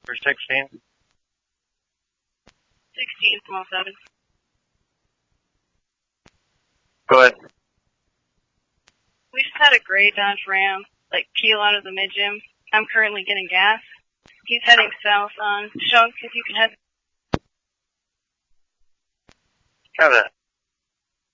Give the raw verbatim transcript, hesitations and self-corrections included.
for sixteen? sixteen, small seven. Go ahead. We just had a gray Dodge Ram, like, peel out of the mid-gym. I'm currently getting gas. He's heading south on Shunk, if you can head. Have that.